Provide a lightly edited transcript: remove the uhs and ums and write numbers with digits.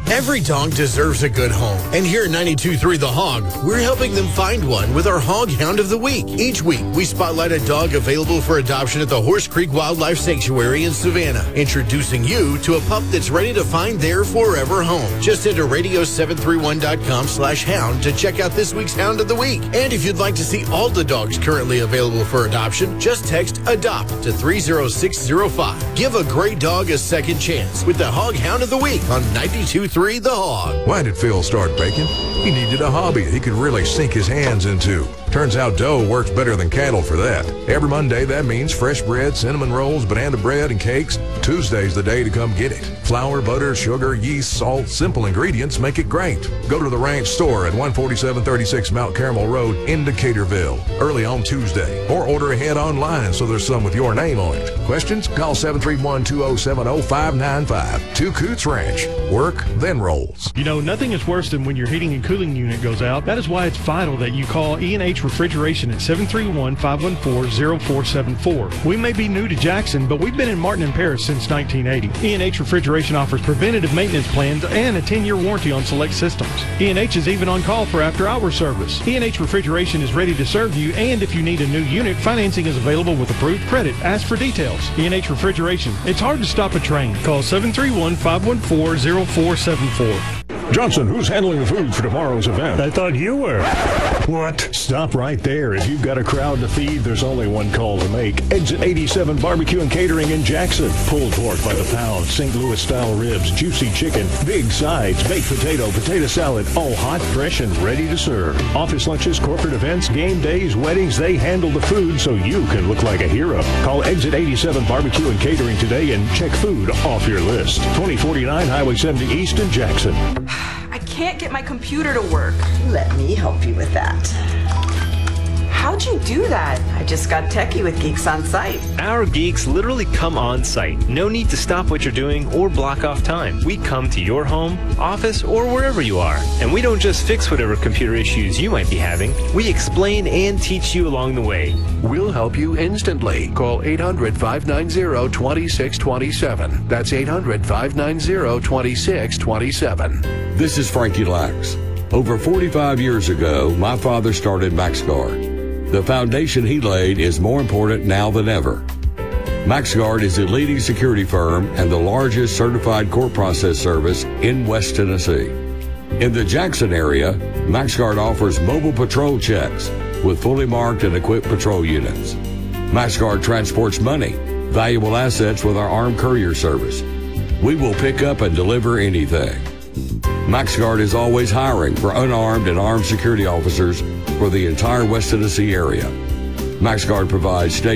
Every dog deserves a good home. And here at 92.3 The Hog, we're helping them find one with our Hog Hound of the Week. Each week, we spotlight a dog available for adoption at the Horse Creek Wildlife Sanctuary in Savannah, introducing you to a pup that's ready to find their forever home. Just enter radio731.com/hound to check out this week's Hound of the Week. And if you'd like to see all the dogs currently available for adoption, just text ADOPT to 30605. Give a great dog a second chance with the Hog Hound of the Week on 92.3 The Hog. Why did Phil start baking? He needed a hobby he could really sink his hands into. Turns out dough works better than cattle for that. Every Monday, that means fresh bread, cinnamon rolls, banana bread, and cakes. Tuesday's the day to come get it. Flour, butter, sugar, yeast, salt, simple ingredients make it great. Go to the Ranch store at 14736 Mount Carmel Road in Decaturville early on Tuesday. Or order ahead online so there's some with your name on it. Questions? Call 731-2070-595. Two Coots Ranch. Work, then rolls. You know, nothing is worse than when your heating and cooling unit goes out. That is why it's vital that you call E&H Refrigeration at 731-514-0474. We may be new to Jackson, but we've been in Martin and Paris since 1980. E&H Refrigeration offers preventative maintenance plans and a 10-year warranty on select systems. E&H is even on call for after-hour service. E&H Refrigeration is ready to serve you, and if you need a new unit, financing is available with approved credit. Ask for details. E&H Refrigeration. It's hard to stop a train. Call 731-514-0474. Johnson, who's handling the food for tomorrow's event? I thought you were. What? Stop right there. If you've got a crowd to feed, there's only one call to make. Exit 87 Barbecue and Catering in Jackson. Pulled pork by the pound, St. Louis-style ribs, juicy chicken, big sides, baked potato salad, all hot, fresh, and ready to serve. Office lunches, corporate events, game days, weddings, they handle the food so you can look like a hero. Call Exit 87 Barbecue and Catering today and check food off your list. 2049 Highway 70 East in Jackson. I can't get my computer to work. Let me help you with that. How'd you do that? I just got techie with Geeks on Site. Our geeks literally come on site. No need to stop what you're doing or block off time. We come to your home, office, or wherever you are. And we don't just fix whatever computer issues you might be having. We explain and teach you along the way. We'll help you instantly. Call 800-590-2627. That's 800-590-2627. This is Frankie Lax. Over 45 years ago, my father started MaxGuard. The foundation he laid is more important now than ever. MaxGuard is a leading security firm and the largest certified court process service in West Tennessee. In the Jackson area, MaxGuard offers mobile patrol checks with fully marked and equipped patrol units. MaxGuard transports money, valuable assets with our armed courier service. We will pick up and deliver anything. MaxGuard is always hiring for unarmed and armed security officers for the entire West Tennessee area. MaxGuard provides state